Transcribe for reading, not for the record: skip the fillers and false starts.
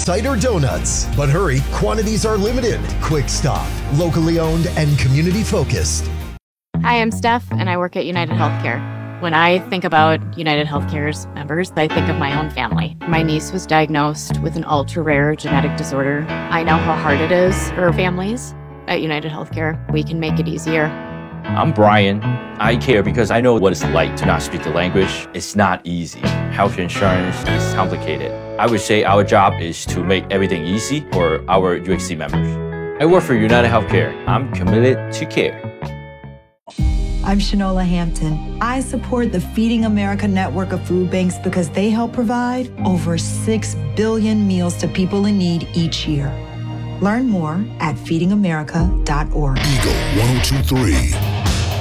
cider donuts. But hurry, quantities are limited. Quick Stop, locally owned and community focused. Hi, I'm Steph, and I work at United Healthcare. When I think about United Healthcare's members, I think of my own family. My niece was diagnosed with an ultra-rare genetic disorder. I know how hard it is for families. At United Healthcare, we can make it easier. I'm Brian. I care because I know what it's like to not speak the language. It's not easy. Health insurance is complicated. I would say our job is to make everything easy for our UHC members. I work for United Healthcare. I'm committed to care. I'm Shanola Hampton. I support the Feeding America network of food banks because they help provide over 6 billion meals to people in need each year. Learn more at feedingamerica.org. Eagle 102.3.